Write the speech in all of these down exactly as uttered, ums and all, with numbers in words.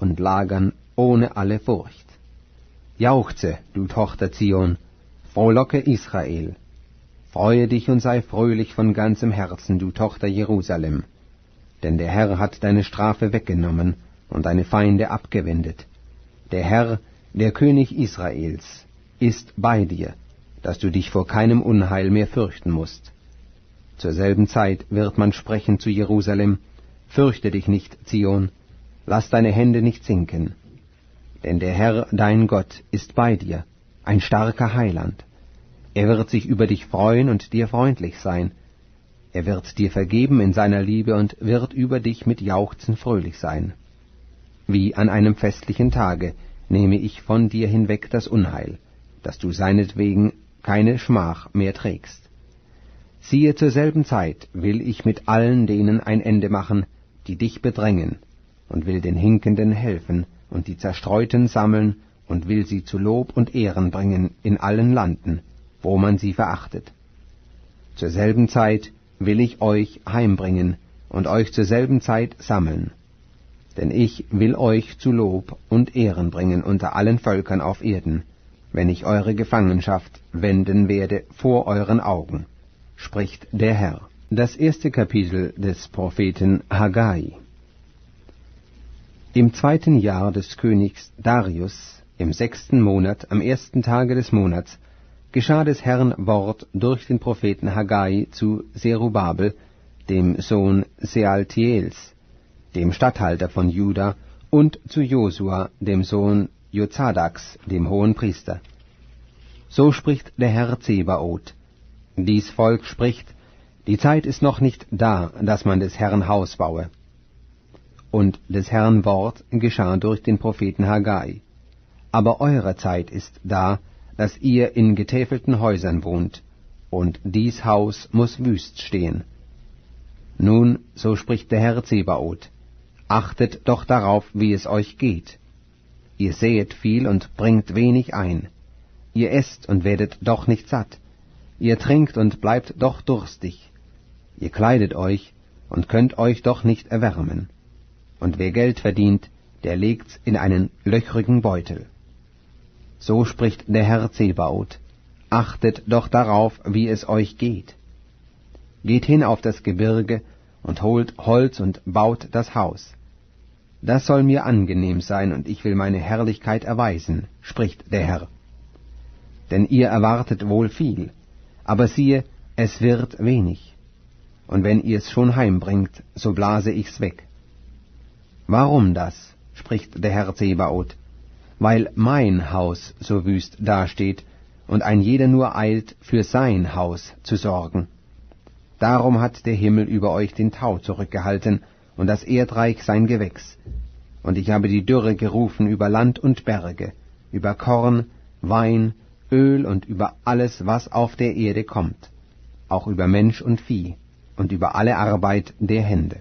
und lagern ohne alle Furcht. Jauchze, du Tochter Zion, frohlocke Israel. Freue dich und sei fröhlich von ganzem Herzen, du Tochter Jerusalem. Denn der Herr hat deine Strafe weggenommen und deine Feinde abgewendet. Der Herr, der König Israels, ist bei dir, dass du dich vor keinem Unheil mehr fürchten musst. Zur selben Zeit wird man sprechen zu Jerusalem: Fürchte dich nicht, Zion, lass deine Hände nicht sinken. Denn der Herr, dein Gott, ist bei dir, ein starker Heiland. Er wird sich über dich freuen und dir freundlich sein. Er wird dir vergeben in seiner Liebe und wird über dich mit Jauchzen fröhlich sein. Wie an einem festlichen Tage nehme ich von dir hinweg das Unheil, dass du seinetwegen keine Schmach mehr trägst. Siehe, zur selben Zeit will ich mit allen denen ein Ende machen, die dich bedrängen, und will den Hinkenden helfen und die Zerstreuten sammeln und will sie zu Lob und Ehren bringen in allen Landen, wo man sie verachtet. Zur selben Zeit will ich euch heimbringen und euch zur selben Zeit sammeln. Denn ich will euch zu Lob und Ehren bringen unter allen Völkern auf Erden, wenn ich eure Gefangenschaft wenden werde vor euren Augen, spricht der Herr. Das erste Kapitel des Propheten Haggai. Im zweiten Jahr des Königs Darius, im sechsten Monat, am ersten Tage des Monats, geschah des Herrn Wort durch den Propheten Haggai zu Zerubabel, dem Sohn Sealtiels, dem Statthalter von Juda, und zu Josua, dem Sohn Jozadaks, dem Hohenpriester. So spricht der Herr Zebaoth: Dies Volk spricht, die Zeit ist noch nicht da, dass man des Herrn Haus baue. Und des Herrn Wort geschah durch den Propheten Haggai: Aber eure Zeit ist da, dass ihr in getäfelten Häusern wohnt, und dies Haus muß wüst stehen. Nun, so spricht der Herr Zebaoth: Achtet doch darauf, wie es euch geht. Ihr säet viel und bringt wenig ein. Ihr esst und werdet doch nicht satt. Ihr trinkt und bleibt doch durstig. Ihr kleidet euch und könnt euch doch nicht erwärmen. Und wer Geld verdient, der legt's in einen löchrigen Beutel. So spricht der Herr Zebaoth: Achtet doch darauf, wie es euch geht. Geht hin auf das Gebirge und holt Holz und baut das Haus. Das soll mir angenehm sein, und ich will meine Herrlichkeit erweisen, spricht der Herr. Denn ihr erwartet wohl viel, aber siehe, es wird wenig. Und wenn ihr's schon heimbringt, so blase ich's weg. Warum das, spricht der Herr Zebaoth? Weil mein Haus so wüst dasteht, und ein jeder nur eilt, für sein Haus zu sorgen. Darum hat der Himmel über euch den Tau zurückgehalten, und das Erdreich sein Gewächs. Und ich habe die Dürre gerufen über Land und Berge, über Korn, Wein, Öl und über alles, was auf der Erde kommt, auch über Mensch und Vieh und über alle Arbeit der Hände.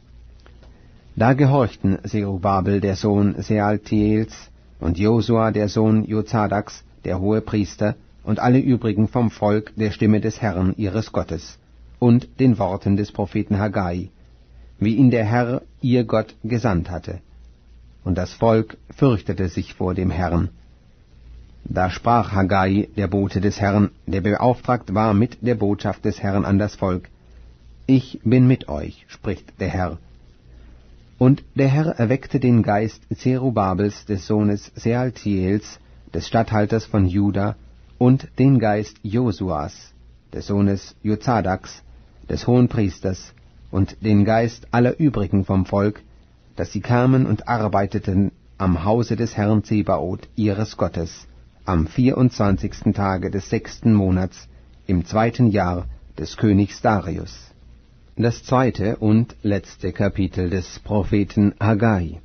Da gehorchten Zerubabel, der Sohn Sealtiels, und Josua, der Sohn Jozadaks, der Hohepriester, und alle übrigen vom Volk der Stimme des Herrn ihres Gottes und den Worten des Propheten Haggai, wie ihn der Herr, ihr Gott, gesandt hatte. Und das Volk fürchtete sich vor dem Herrn. Da sprach Haggai, der Bote des Herrn, der beauftragt war mit der Botschaft des Herrn an das Volk: Ich bin mit euch, spricht der Herr. Und der Herr erweckte den Geist Zerubabels, des Sohnes Sealtiels, des Statthalters von Juda, und den Geist Josuas, des Sohnes Jozadaks, des Hohenpriesters, und den Geist aller übrigen vom Volk, dass sie kamen und arbeiteten am Hause des Herrn Zebaoth, ihres Gottes, am vierundzwanzigsten Tage des sechsten Monats, im zweiten Jahr des Königs Darius. Das zweite und letzte Kapitel des Propheten Haggai.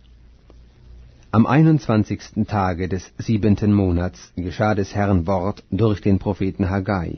Am einundzwanzigsten Tage des siebenten Monats geschah des Herrn Wort durch den Propheten Haggai.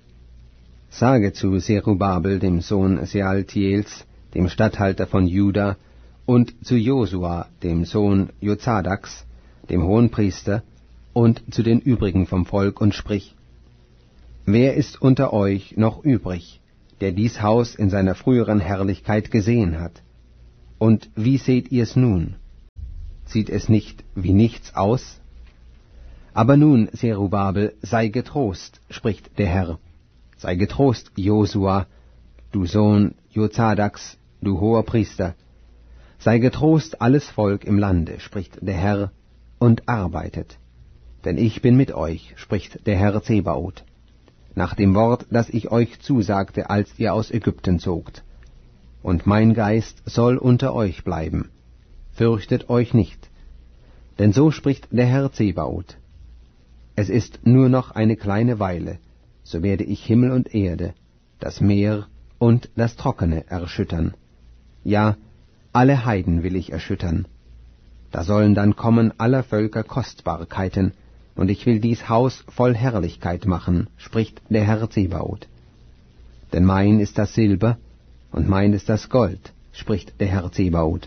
Sage zu Zerubabel, dem Sohn Sealtiels, dem Statthalter von Juda, und zu Josua, dem Sohn Jozadaks, dem Hohenpriester, und zu den übrigen vom Volk, und sprich: Wer ist unter euch noch übrig, der dies Haus in seiner früheren Herrlichkeit gesehen hat? Und wie seht ihr's nun? Sieht es nicht wie nichts aus? Aber nun, Zerubabel, sei getrost, spricht der Herr. Sei getrost, Josua, du Sohn Jozadaks, du hoher Priester. Sei getrost, alles Volk im Lande, spricht der Herr, und arbeitet. Denn ich bin mit euch, spricht der Herr Zebaoth, nach dem Wort, das ich euch zusagte, als ihr aus Ägypten zogt. Und mein Geist soll unter euch bleiben. Fürchtet euch nicht. Denn so spricht der Herr Zebaoth. Es ist nur noch eine kleine Weile, so werde ich Himmel und Erde, das Meer und das Trockene erschüttern. Ja, alle Heiden will ich erschüttern. Da sollen dann kommen aller Völker Kostbarkeiten, und ich will dies Haus voll Herrlichkeit machen, spricht der Herr Zebaoth. Denn mein ist das Silber, und mein ist das Gold, spricht der Herr Zebaoth.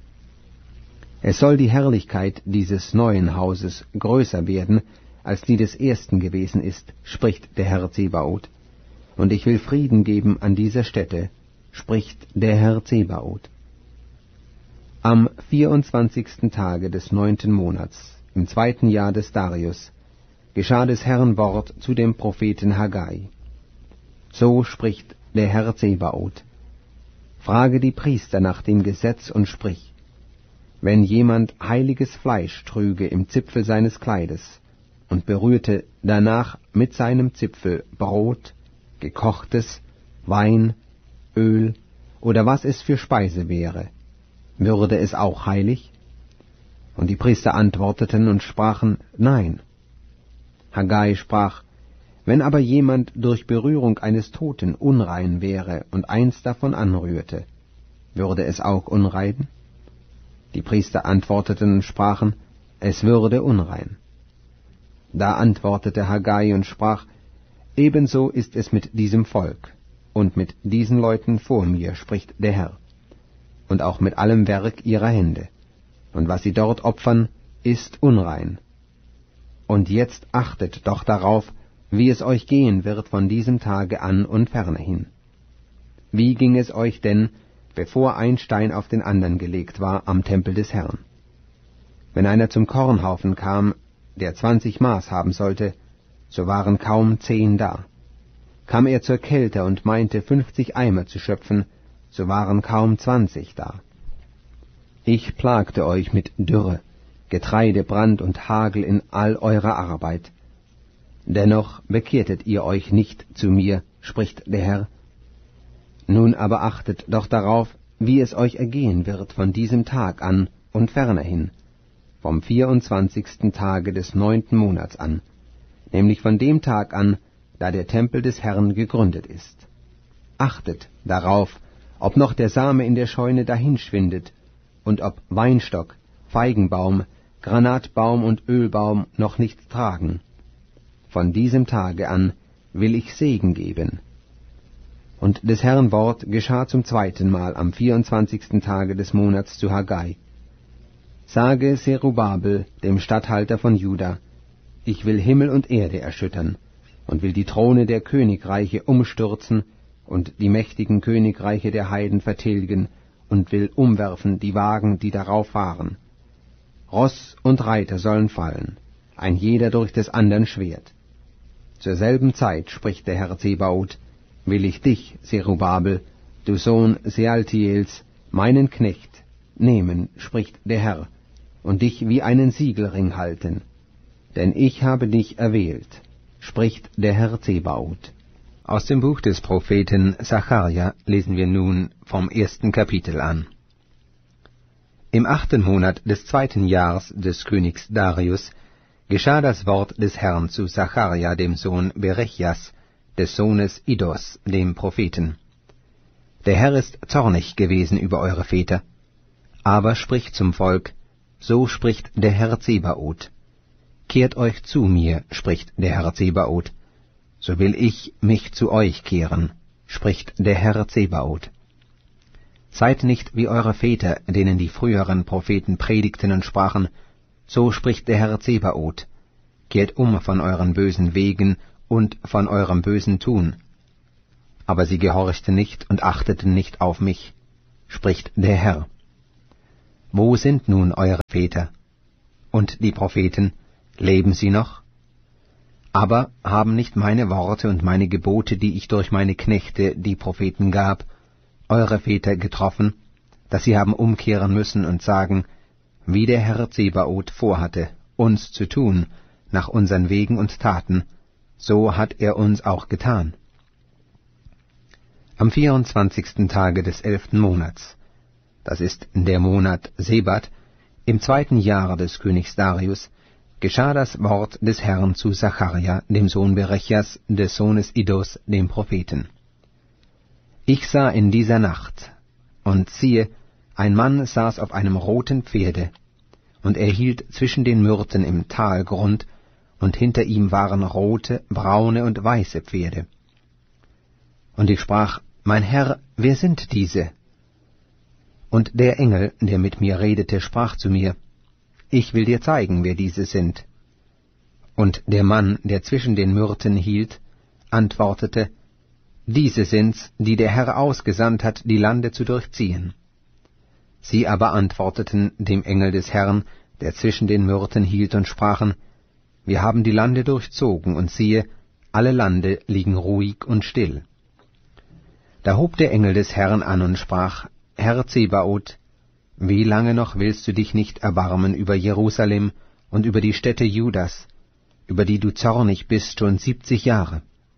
Es soll die Herrlichkeit dieses neuen Hauses größer werden, als die des ersten gewesen ist, spricht der Herr Zebaoth. Und ich will Frieden geben an dieser Stätte, spricht der Herr Zebaoth. Am vierundzwanzigsten Tage des neunten Monats, im zweiten Jahr des Darius, geschah des Herrn Wort zu dem Propheten Haggai. So spricht der Herr Zebaoth. Frage die Priester nach dem Gesetz und sprich, wenn jemand heiliges Fleisch trüge im Zipfel seines Kleides und berührte danach mit seinem Zipfel Brot, gekochtes, Wein, Öl oder was es für Speise wäre, würde es auch heilig? Und die Priester antworteten und sprachen, nein. Haggai sprach, wenn aber jemand durch Berührung eines Toten unrein wäre und eins davon anrührte, würde es auch unrein? Die Priester antworteten und sprachen, es würde unrein. Da antwortete Haggai und sprach, ebenso ist es mit diesem Volk und mit diesen Leuten vor mir, spricht der Herr, und auch mit allem Werk ihrer Hände. Und was sie dort opfern, ist unrein. Und jetzt achtet doch darauf, wie es euch gehen wird von diesem Tage an und ferne hin. Wie ging es euch denn, bevor ein Stein auf den anderen gelegt war am Tempel des Herrn? Wenn einer zum Kornhaufen kam, der zwanzig Maß haben sollte, so waren kaum zehn da. Kam er zur Kälte und meinte, fünfzig Eimer zu schöpfen, so waren kaum zwanzig da. Ich plagte euch mit Dürre, Getreidebrand und Hagel in all eurer Arbeit. Dennoch bekehrtet ihr euch nicht zu mir, spricht der Herr. Nun aber achtet doch darauf, wie es euch ergehen wird von diesem Tag an und ferner hin, vom vierundzwanzigsten Tage des neunten Monats an, nämlich von dem Tag an, da der Tempel des Herrn gegründet ist. Achtet darauf, ob noch der Same in der Scheune dahinschwindet, und ob Weinstock, Feigenbaum, Granatbaum und Ölbaum noch nichts tragen. Von diesem Tage an will ich Segen geben. Und des Herrn Wort geschah zum zweiten Mal am vierundzwanzigsten Tage des Monats zu Haggai. Sage Zerubabel, dem Statthalter von Juda, ich will Himmel und Erde erschüttern und will die Throne der Königreiche umstürzen und die mächtigen Königreiche der Heiden vertilgen und will umwerfen die Wagen, die darauf fahren. Ross und Reiter sollen fallen, ein jeder durch des andern Schwert. Zur selben Zeit, spricht der Herr Zebaoth, will ich dich, Zerubabel, du Sohn Sealtiels, meinen Knecht, nehmen, spricht der Herr, und dich wie einen Siegelring halten. Denn ich habe dich erwählt, spricht der Herr Zebaoth. Aus dem Buch des Propheten Sacharja lesen wir nun vom ersten Kapitel an. Im achten Monat des zweiten Jahres des Königs Darius geschah das Wort des Herrn zu Sacharja, dem Sohn Berechjas, des Sohnes Iddos, dem Propheten. Der Herr ist zornig gewesen über eure Väter, aber spricht zum Volk, so spricht der Herr Zebaoth. Kehrt euch zu mir, spricht der Herr Zebaoth, so will ich mich zu euch kehren, spricht der Herr Zebaoth. Seid nicht wie eure Väter, denen die früheren Propheten predigten und sprachen, so spricht der Herr Zebaoth, kehrt um von euren bösen Wegen und von eurem bösen Tun. Aber sie gehorchten nicht und achteten nicht auf mich, spricht der Herr. wo sind nun eure Väter? Und die Propheten, leben sie noch? Aber haben nicht meine Worte und meine Gebote, die ich durch meine Knechte, die Propheten gab, eure Väter getroffen, dass sie haben umkehren müssen und sagen, wie der Herr Zebaoth vorhatte, uns zu tun, nach unseren Wegen und Taten, so hat er uns auch getan. Am vierundzwanzigsten Tage des elften Monats, das ist der Monat Sebat, im zweiten Jahre des Königs Darius, geschah das Wort des Herrn zu Sacharja, dem Sohn Berechjas, des Sohnes Iddos, dem Propheten. Ich sah in dieser Nacht, und siehe, ein Mann saß auf einem roten Pferde, und er hielt zwischen den Myrten im Talgrund, und hinter ihm waren rote, braune und weiße Pferde. Und ich sprach, mein Herr, wer sind diese? Und der Engel, der mit mir redete, sprach zu mir, ich will dir zeigen, wer diese sind. Und der Mann, der zwischen den Myrten hielt, antwortete, diese sind's, die der Herr ausgesandt hat, die Lande zu durchziehen. Sie aber antworteten dem Engel des Herrn, der zwischen den Myrten hielt, und sprachen, wir haben die Lande durchzogen, und siehe, alle Lande liegen ruhig und still. Da hob der Engel des Herrn an und sprach, Herr Zebaoth, wie lange noch willst du dich nicht erbarmen über Jerusalem und über die Städte Judas, über die du zornig bist schon siebzig Jahre?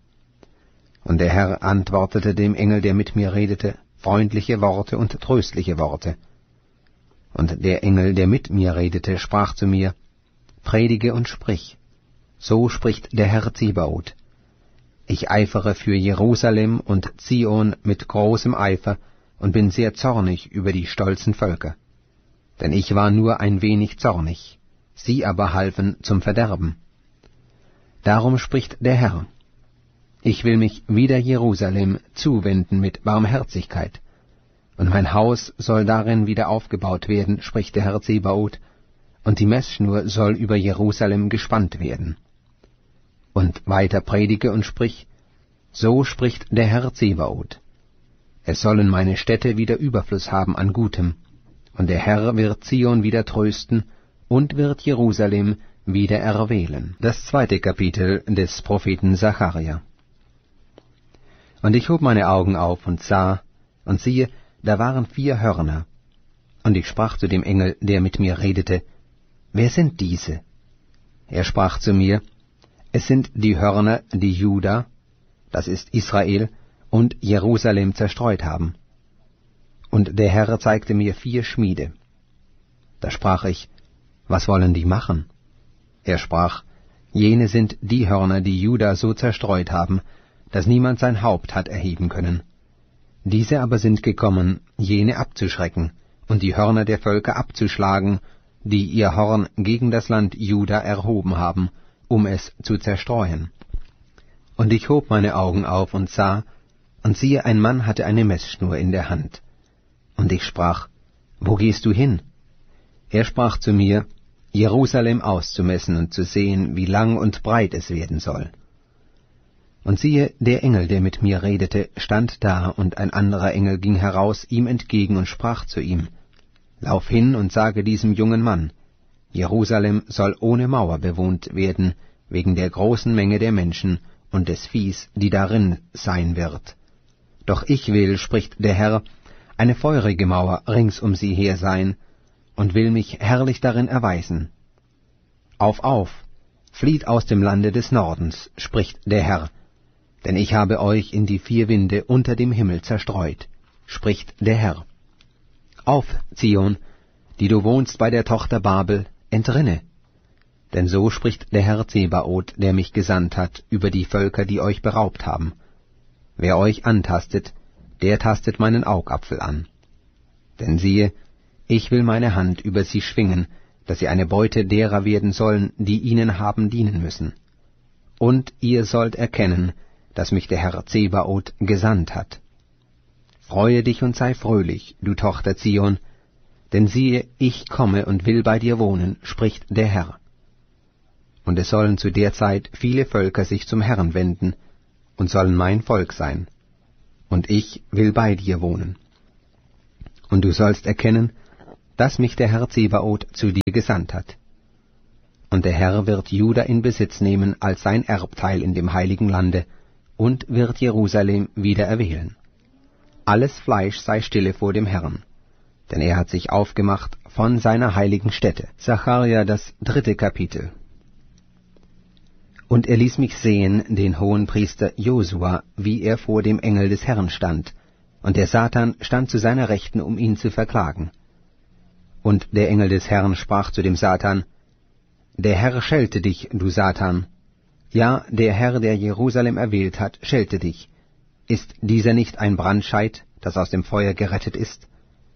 Und der Herr antwortete dem Engel, der mit mir redete, freundliche Worte und tröstliche Worte. Und der Engel, der mit mir redete, sprach zu mir, predige und sprich, so spricht der Herr Zebaoth. Ich eifere für Jerusalem und Zion mit großem Eifer und bin sehr zornig über die stolzen Völker. Denn ich war nur ein wenig zornig, sie aber halfen zum Verderben. Darum spricht der Herr, ich will mich wider Jerusalem zuwenden mit Barmherzigkeit, und mein Haus soll darin wieder aufgebaut werden, spricht der Herr Zebaoth, und die Messschnur soll über Jerusalem gespannt werden. Und weiter predige und sprich, so spricht der Herr Zebaoth. Es sollen meine Städte wieder Überfluss haben an Gutem, und der Herr wird Zion wieder trösten und wird Jerusalem wieder erwählen. Das zweite Kapitel des Propheten Sacharja. Und ich hob meine Augen auf und sah, und siehe, da waren vier Hörner. Und ich sprach zu dem Engel, der mit mir redete, wer sind diese? Er sprach zu mir, es sind die Hörner, die Juda, das ist Israel, und Jerusalem zerstreut haben. Und der Herr zeigte mir vier Schmiede. Da sprach ich, was wollen die machen? Er sprach, jene sind die Hörner, die Juda so zerstreut haben, dass niemand sein Haupt hat erheben können. Diese aber sind gekommen, jene abzuschrecken und die Hörner der Völker abzuschlagen, die ihr Horn gegen das Land Juda erhoben haben, um es zu zerstreuen. Und ich hob meine Augen auf und sah, und siehe, ein Mann hatte eine Messschnur in der Hand. Und ich sprach, wo gehst du hin? Er sprach zu mir, Jerusalem auszumessen und zu sehen, wie lang und breit es werden soll. Und siehe, der Engel, der mit mir redete, stand da, und ein anderer Engel ging heraus ihm entgegen und sprach zu ihm, Lauf hin und sage diesem jungen Mann, Jerusalem soll ohne Mauer bewohnt werden, wegen der großen Menge der Menschen und des Viehs, die darin sein wird. Doch ich will, spricht der Herr, eine feurige Mauer rings um sie her sein, und will mich herrlich darin erweisen. Auf, auf, flieht aus dem Lande des Nordens, spricht der Herr, denn ich habe euch in die vier Winde unter dem Himmel zerstreut, spricht der Herr. Auf, Zion, die du wohnst bei der Tochter Babel, entrinne. Denn so spricht der Herr Zebaoth, der mich gesandt hat, über die Völker, die euch beraubt haben. Wer euch antastet, der tastet meinen Augapfel an. Denn siehe, ich will meine Hand über sie schwingen, dass sie eine Beute derer werden sollen, die ihnen haben dienen müssen. Und ihr sollt erkennen, dass mich der Herr Zebaoth gesandt hat. Freue dich und sei fröhlich, du Tochter Zion, denn siehe, ich komme und will bei dir wohnen, spricht der Herr. Und es sollen zu der Zeit viele Völker sich zum Herrn wenden und sollen mein Volk sein, und ich will bei dir wohnen. Und du sollst erkennen, dass mich der Herr Zebaoth zu dir gesandt hat. Und der Herr wird Juda in Besitz nehmen als sein Erbteil in dem heiligen Lande und wird Jerusalem wieder erwählen. Alles Fleisch sei stille vor dem Herrn, denn er hat sich aufgemacht von seiner heiligen Stätte. Sacharja, das dritte Kapitel. Und er ließ mich sehen, den Hohenpriester Josua, wie er vor dem Engel des Herrn stand, und der Satan stand zu seiner Rechten, um ihn zu verklagen. Und der Engel des Herrn sprach zu dem Satan: Der Herr schelte dich, du Satan. Ja, der Herr, der Jerusalem erwählt hat, schelte dich. Ist dieser nicht ein Brandscheit, das aus dem Feuer gerettet ist?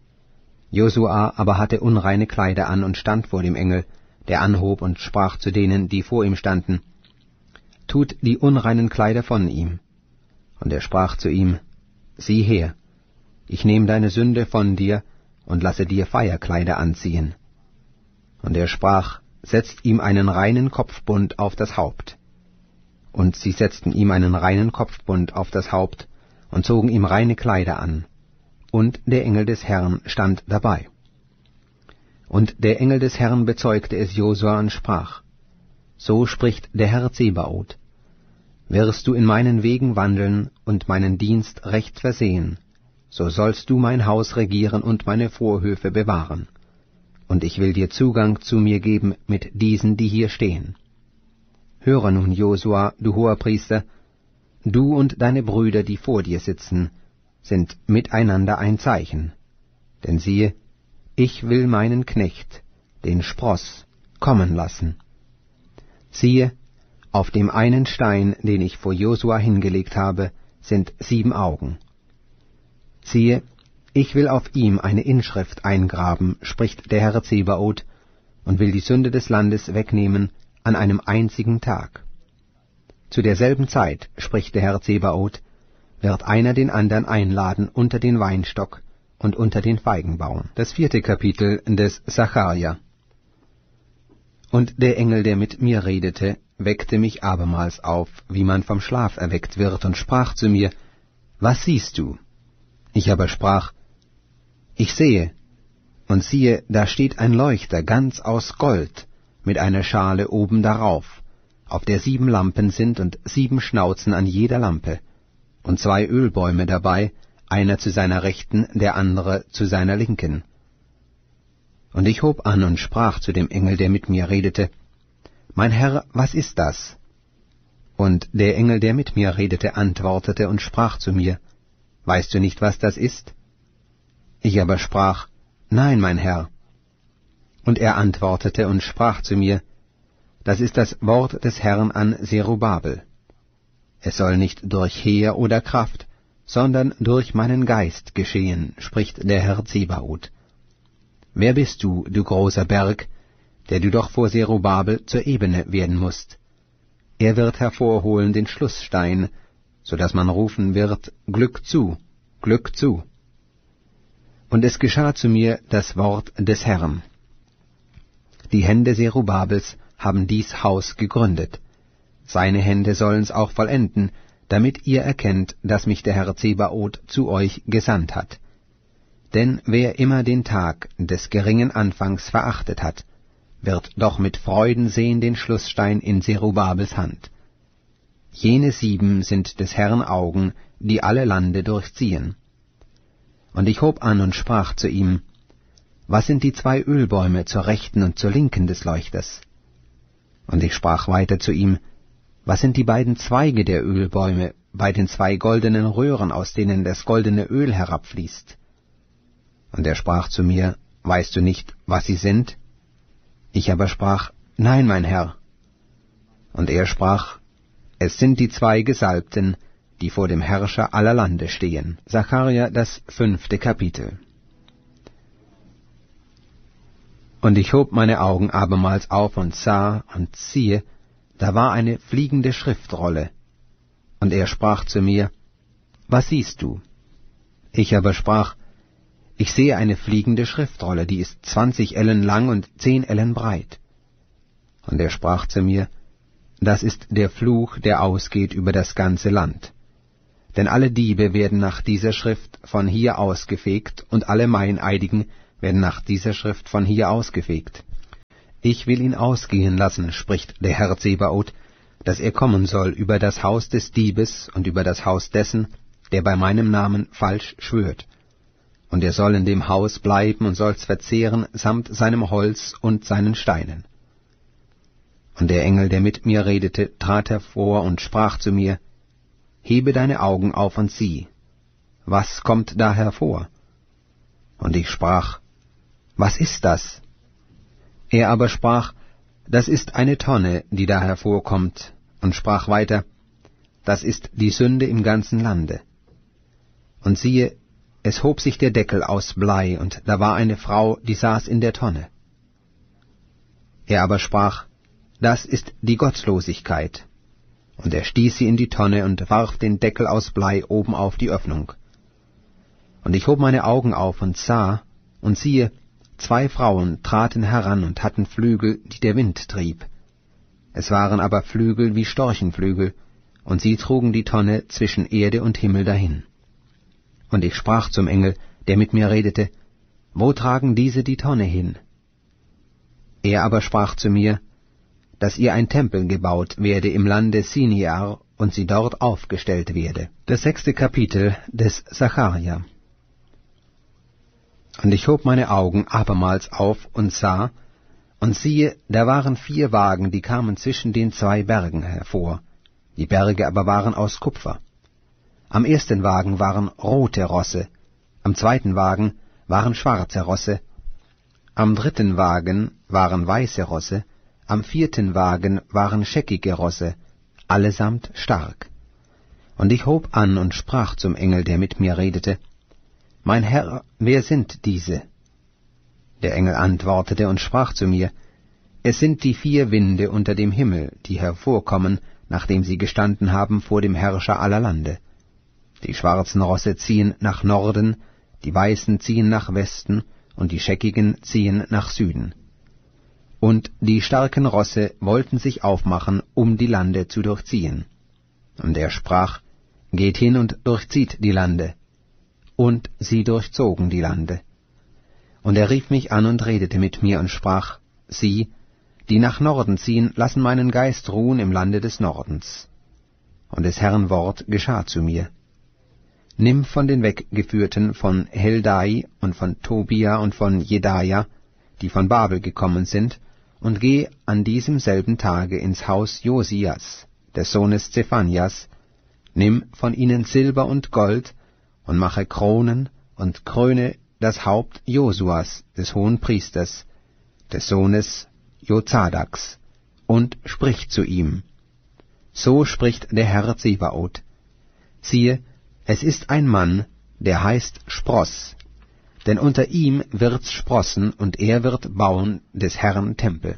Josua aber hatte unreine Kleider an und stand vor dem Engel, der anhob und sprach zu denen, die vor ihm standen: Tut die unreinen Kleider von ihm. Und er sprach zu ihm: Sieh her, ich nehme deine Sünde von dir und lasse dir Feierkleider anziehen. Und er sprach: Setzt ihm einen reinen Kopfbund auf das Haupt. Und sie setzten ihm einen reinen Kopfbund auf das Haupt und zogen ihm reine Kleider an. Und der Engel des Herrn stand dabei. Und der Engel des Herrn bezeugte es Josua und sprach: So spricht der Herr Zebaoth: Wirst du in meinen Wegen wandeln und meinen Dienst recht versehen, so sollst du mein Haus regieren und meine Vorhöfe bewahren. Und ich will dir Zugang zu mir geben mit diesen, die hier stehen. Höre nun, Josua, du Hoherpriester, du und deine Brüder, die vor dir sitzen, sind miteinander ein Zeichen. Denn siehe, ich will meinen Knecht, den Spross, kommen lassen. Siehe, auf dem einen Stein, den ich vor Josua hingelegt habe, sind sieben Augen. Siehe, ich will auf ihm eine Inschrift eingraben, spricht der Herr Zebaoth, und will die Sünde des Landes wegnehmen an einem einzigen Tag. Zu derselben Zeit, spricht der Herr Zebaoth, wird einer den andern einladen unter den Weinstock und unter den Feigenbaum. Das vierte Kapitel des Sacharja. Und der Engel, der mit mir redete, weckte mich abermals auf, wie man vom Schlaf erweckt wird, und sprach zu mir: Was siehst du? Ich aber sprach: Ich sehe, und siehe, da steht ein Leuchter ganz aus Gold, mit einer Schale oben darauf, auf der sieben Lampen sind und sieben Schnauzen an jeder Lampe, und zwei Ölbäume dabei, einer zu seiner Rechten, der andere zu seiner Linken. Und ich hob an und sprach zu dem Engel, der mit mir redete: Mein Herr, was ist das? Und der Engel, der mit mir redete, antwortete und sprach zu mir: Weißt du nicht, was das ist? Ich aber sprach: Nein, mein Herr. Und er antwortete und sprach zu mir: Das ist das Wort des Herrn an Zerubabel. Es soll nicht durch Heer oder Kraft, sondern durch meinen Geist geschehen, spricht der Herr Zebaoth. Wer bist du, du großer Berg, der du doch vor Zerubabel zur Ebene werden musst? Er wird hervorholen den Schlussstein, so dass man rufen wird: Glück zu, Glück zu. Und es geschah zu mir das Wort des Herrn: Die Hände Zerubabels haben dies Haus gegründet. Seine Hände sollen's auch vollenden, damit ihr erkennt, dass mich der Herr Zebaoth zu euch gesandt hat. Denn wer immer den Tag des geringen Anfangs verachtet hat, wird doch mit Freuden sehen den Schlussstein in Zerubabels Hand. Jene sieben sind des Herrn Augen, die alle Lande durchziehen. Und ich hob an und sprach zu ihm: Was sind die zwei Ölbäume zur Rechten und zur Linken des Leuchters? Und ich sprach weiter zu ihm: Was sind die beiden Zweige der Ölbäume bei den zwei goldenen Röhren, aus denen das goldene Öl herabfließt? Und er sprach zu mir: Weißt du nicht, was sie sind? Ich aber sprach: Nein, mein Herr. Und er sprach: Es sind die zwei Gesalbten, die vor dem Herrscher aller Lande stehen. Sacharja, das fünfte Kapitel. Und ich hob meine Augen abermals auf und sah, und siehe, da war eine fliegende Schriftrolle. Und er sprach zu mir: Was siehst du? Ich aber sprach: Ich sehe eine fliegende Schriftrolle, die ist zwanzig Ellen lang und zehn Ellen breit. Und er sprach zu mir: Das ist der Fluch, der ausgeht über das ganze Land. Denn alle Diebe werden nach dieser Schrift von hier ausgefegt, und alle Meineidigen werden nach dieser Schrift von hier ausgefegt. Ich will ihn ausgehen lassen, spricht der Herr Zebaoth, dass er kommen soll über das Haus des Diebes und über das Haus dessen, der bei meinem Namen falsch schwört. Und er soll in dem Haus bleiben und soll's verzehren samt seinem Holz und seinen Steinen. Und der Engel, der mit mir redete, trat hervor und sprach zu mir, Hebe deine Augen auf und sieh. Was kommt da hervor? Und ich sprach, Was ist das? Er aber sprach, Das ist eine Tonne, die da hervorkommt, und sprach weiter, Das ist die Sünde im ganzen Lande. Und siehe, es hob sich der Deckel aus Blei, und da war eine Frau, die saß in der Tonne. Er aber sprach, Das ist die Gottlosigkeit. Und er stieß sie in die Tonne und warf den Deckel aus Blei oben auf die Öffnung. Und ich hob meine Augen auf und sah, und siehe, zwei Frauen traten heran und hatten Flügel, die der Wind trieb. Es waren aber Flügel wie Storchenflügel, und sie trugen die Tonne zwischen Erde und Himmel dahin. Und ich sprach zum Engel, der mit mir redete, Wo tragen diese die Tonne hin? Er aber sprach zu mir, dass ihr ein Tempel gebaut werde im Lande Siniar und sie dort aufgestellt werde. Das sechste Kapitel des Sacharja. Und ich hob meine Augen abermals auf und sah, und siehe, da waren vier Wagen, die kamen zwischen den zwei Bergen hervor. Die Berge aber waren aus Kupfer. Am ersten Wagen waren rote Rosse, am zweiten Wagen waren schwarze Rosse, am dritten Wagen waren weiße Rosse, am vierten Wagen waren scheckige Rosse, allesamt stark. Und ich hob an und sprach zum Engel, der mit mir redete, Mein Herr, wer sind diese? Der Engel antwortete und sprach zu mir, Es sind die vier Winde unter dem Himmel, die hervorkommen, nachdem sie gestanden haben vor dem Herrscher aller Lande. Die schwarzen Rosse ziehen nach Norden, die weißen ziehen nach Westen, und die scheckigen ziehen nach Süden. Und die starken Rosse wollten sich aufmachen, um die Lande zu durchziehen. Und er sprach, Geht hin und durchzieht die Lande. Und sie durchzogen die Lande. Und er rief mich an und redete mit mir und sprach, Sieh, die nach Norden ziehen, lassen meinen Geist ruhen im Lande des Nordens. Und des Herrn Wort geschah zu mir. Nimm von den Weggeführten von Heldai und von Tobia und von Jedaja, die von Babel gekommen sind, und geh an diesem selben Tage ins Haus Josias, des Sohnes Zephanias, nimm von ihnen Silber und Gold, und mache Kronen, und kröne das Haupt Josuas, des Hohenpriesters, des Sohnes Jozadaks, und sprich zu ihm. So spricht der Herr Zebaoth. Siehe, es ist ein Mann, der heißt Spross, denn unter ihm wird's sprossen, und er wird bauen des Herrn Tempel.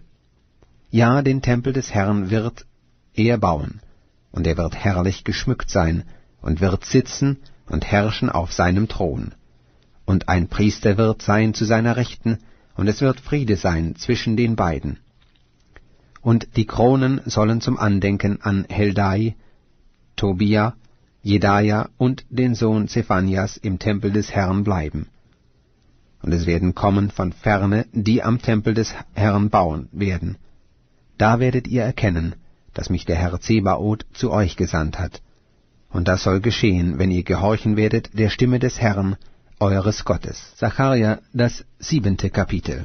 Ja, den Tempel des Herrn wird er bauen, und er wird herrlich geschmückt sein, und wird sitzen und herrschen auf seinem Thron. Und ein Priester wird sein zu seiner Rechten, und es wird Friede sein zwischen den beiden. Und die Kronen sollen zum Andenken an Heldai, Tobia, Jedaja und den Sohn Zephanias im Tempel des Herrn bleiben. Und es werden kommen von ferne, die am Tempel des Herrn bauen werden. Da werdet ihr erkennen, dass mich der Herr Zebaoth zu euch gesandt hat. Und das soll geschehen, wenn ihr gehorchen werdet der Stimme des Herrn, eures Gottes. Sacharja, das siebente Kapitel.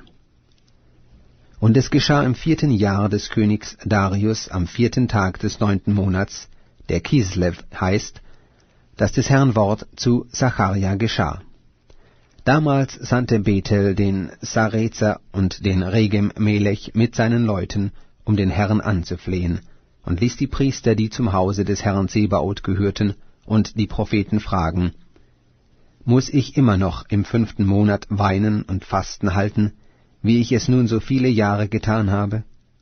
Und es geschah im vierten Jahr des Königs Darius, am vierten Tag des neunten Monats, der Kislev heißt, dass des Herrn Wort zu Sacharja geschah. Damals sandte Bethel den Sarezer und den Regem-Melech mit seinen Leuten, um den Herrn anzuflehen, und ließ die Priester, die zum Hause des Herrn Zebaoth gehörten, und die Propheten fragen, Muss ich immer noch im fünften Monat weinen und Fasten halten, wie ich es nun so viele Jahre getan habe?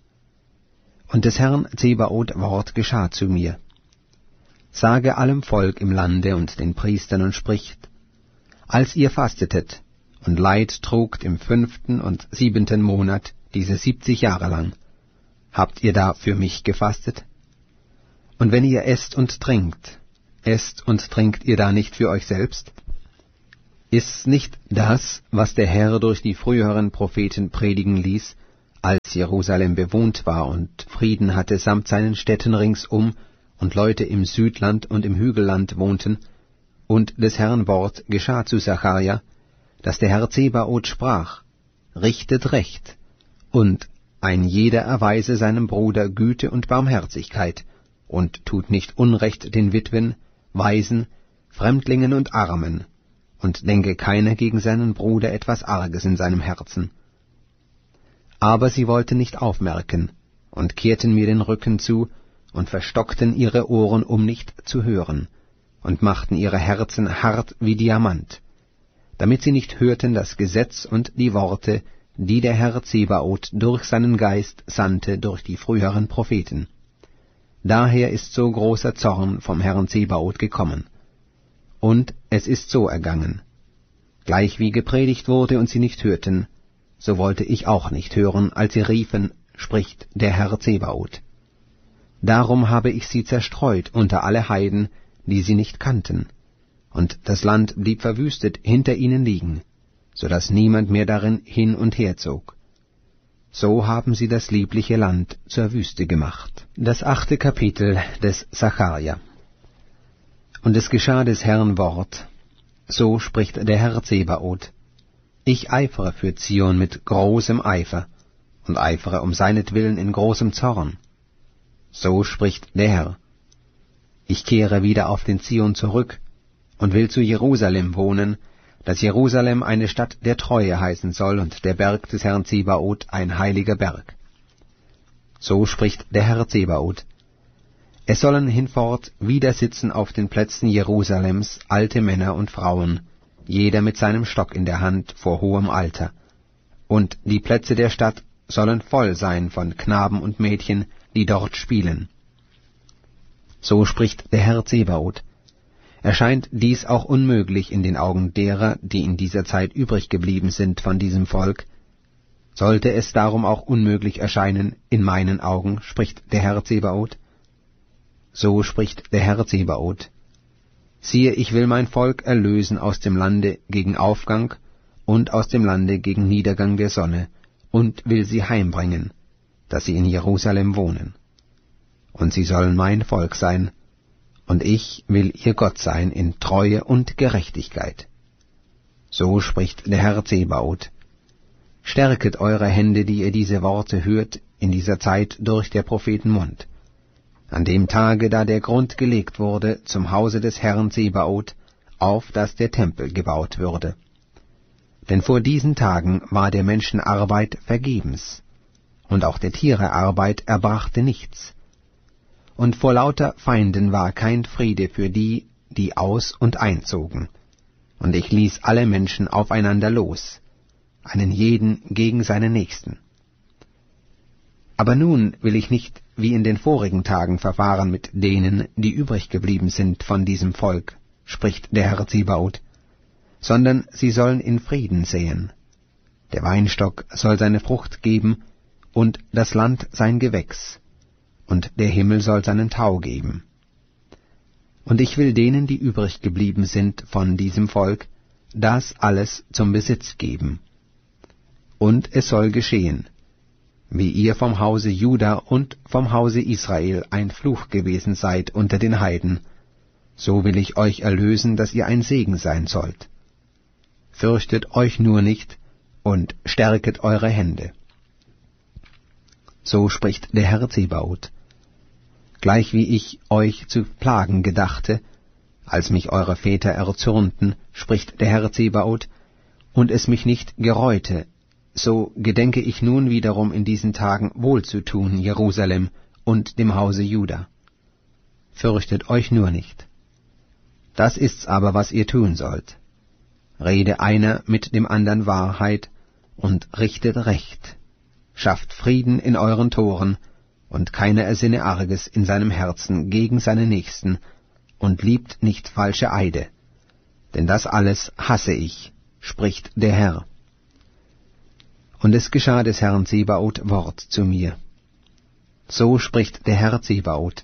Und des Herrn Zebaoth Wort geschah zu mir. Sage allem Volk im Lande und den Priestern und spricht, als ihr fastetet und Leid trugt im fünften und siebenten Monat, diese siebzig Jahre lang, habt ihr da für mich gefastet? Und wenn ihr esst und trinkt, esst und trinkt ihr da nicht für euch selbst? Ist nicht das, was der Herr durch die früheren Propheten predigen ließ, als Jerusalem bewohnt war und Frieden hatte samt seinen Städten ringsum und Leute im Südland und im Hügelland wohnten, und des Herrn Wort geschah zu Sacharja, dass der Herr Zebaoth sprach, richtet Recht, und ein jeder erweise seinem Bruder Güte und Barmherzigkeit, und tut nicht Unrecht den Witwen, Waisen, Fremdlingen und Armen, und denke keiner gegen seinen Bruder etwas Arges in seinem Herzen. Aber sie wollten nicht aufmerken, und kehrten mir den Rücken zu, und verstockten ihre Ohren, um nicht zu hören, und machten ihre Herzen hart wie Diamant, damit sie nicht hörten das Gesetz und die Worte, die der Herr Zebaoth durch seinen Geist sandte durch die früheren Propheten. Daher ist so großer Zorn vom Herrn Zebaoth gekommen. Und es ist so ergangen. Gleichwie gepredigt wurde und sie nicht hörten, so wollte ich auch nicht hören, als sie riefen, spricht der Herr Zebaoth. Darum habe ich sie zerstreut unter alle Heiden, die sie nicht kannten, und das Land blieb verwüstet hinter ihnen liegen, so daß niemand mehr darin hin und her zog. So haben sie das liebliche Land zur Wüste gemacht. Das achte Kapitel des Sacharja. Und es geschah des Herrn Wort, so spricht der Herr Zebaoth, ich eifere für Zion mit großem Eifer, und eifere um seinetwillen in großem Zorn. So spricht der Herr, ich kehre wieder auf den Zion zurück, und will zu Jerusalem wohnen, dass Jerusalem eine Stadt der Treue heißen soll, und der Berg des Herrn Zebaoth ein heiliger Berg. So spricht der Herr Zebaoth, es sollen hinfort wieder sitzen auf den Plätzen Jerusalems alte Männer und Frauen, jeder mit seinem Stock in der Hand vor hohem Alter, und die Plätze der Stadt sollen voll sein von Knaben und Mädchen, die dort spielen. So spricht der Herr Zebaoth, erscheint dies auch unmöglich in den Augen derer, die in dieser Zeit übrig geblieben sind von diesem Volk, sollte es darum auch unmöglich erscheinen in meinen Augen, spricht der Herr Zebaoth. So spricht der Herr Zebaoth, siehe, ich will mein Volk erlösen aus dem Lande gegen Aufgang und aus dem Lande gegen Niedergang der Sonne, und will sie heimbringen, dass sie in Jerusalem wohnen. Und sie sollen mein Volk sein, und ich will ihr Gott sein in Treue und Gerechtigkeit. So spricht der Herr Zebaoth. Stärket eure Hände, die ihr diese Worte hört, in dieser Zeit durch der Propheten Mund. An dem Tage, da der Grund gelegt wurde zum Hause des Herrn Zebaoth, auf dass der Tempel gebaut würde. Denn vor diesen Tagen war der Menschen Arbeit vergebens, und auch der Tiere Arbeit erbrachte nichts. Und vor lauter Feinden war kein Friede für die, die aus- und einzogen. Und ich ließ alle Menschen aufeinander los, einen jeden gegen seinen Nächsten. Aber nun will ich nicht wie in den vorigen Tagen verfahren mit denen, die übrig geblieben sind von diesem Volk, spricht der Herr Zebaoth, sondern sie sollen in Frieden säen. Der Weinstock soll seine Frucht geben, und das Land sein Gewächs, und der Himmel soll seinen Tau geben. Und ich will denen, die übrig geblieben sind von diesem Volk, das alles zum Besitz geben. Und es soll geschehen, wie ihr vom Hause Juda und vom Hause Israel ein Fluch gewesen seid unter den Heiden, so will ich euch erlösen, dass ihr ein Segen sein sollt. Fürchtet euch nur nicht und stärket eure Hände. So spricht der Herr Zebaoth. Gleich wie ich euch zu plagen gedachte, als mich eure Väter erzürnten, spricht der Herr Zebaoth, und es mich nicht gereute, so gedenke ich nun wiederum in diesen Tagen wohlzutun Jerusalem und dem Hause Juda. Fürchtet euch nur nicht. Das ist's aber, was ihr tun sollt. Rede einer mit dem andern Wahrheit und richtet Recht. Schafft Frieden in euren Toren, und keiner ersinne Arges in seinem Herzen gegen seinen Nächsten, und liebt nicht falsche Eide. Denn das alles hasse ich, spricht der Herr. Und es geschah des Herrn Zebaoth Wort zu mir. So spricht der Herr Zebaoth.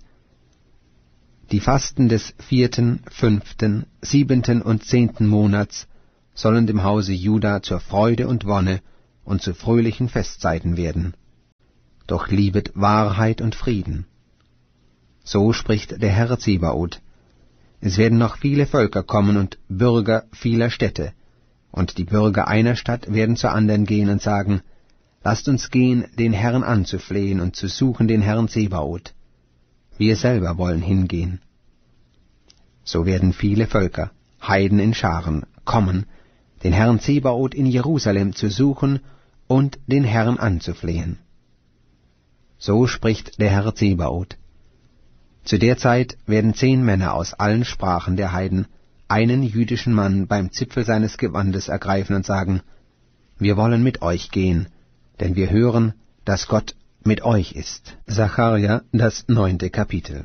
Die Fasten des vierten, fünften, siebenten und zehnten Monats sollen dem Hause Juda zur Freude und Wonne und zu fröhlichen Festzeiten werden. Doch liebet Wahrheit und Frieden. So spricht der Herr Zebaoth: Es werden noch viele Völker kommen und Bürger vieler Städte, und die Bürger einer Stadt werden zur anderen gehen und sagen: Lasst uns gehen, den Herrn anzuflehen und zu suchen den Herrn Zebaoth. Wir selber wollen hingehen. So werden viele Völker, Heiden in Scharen, kommen, den Herrn Zebaoth in Jerusalem zu suchen und den Herrn anzuflehen. So spricht der Herr Zebaoth: Zu der Zeit werden zehn Männer aus allen Sprachen der Heiden einen jüdischen Mann beim Zipfel seines Gewandes ergreifen und sagen: Wir wollen mit euch gehen, denn wir hören, dass Gott mit euch ist. Sacharja, das neunte Kapitel.